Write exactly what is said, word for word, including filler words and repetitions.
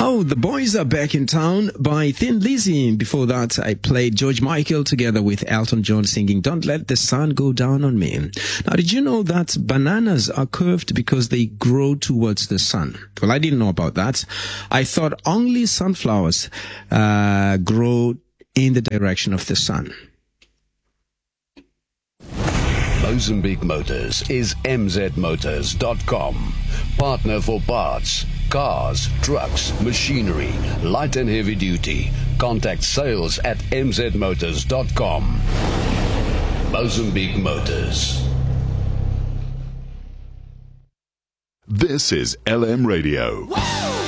Oh, the boys are back in town by Thin Lizzy. Before that, I played George Michael together with Elton John singing Don't Let the Sun Go Down on Me. Now, did you know that bananas are curved because they grow towards the sun? Well, I didn't know about that. I thought only sunflowers uh, grow in the direction of the sun. Mozambique Motors is m z motors dot com. Partner for parts, cars, trucks, machinery, light and heavy duty. Contact sales at m z motors dot com. Mozambique Motors. This is L M Radio. Whoa!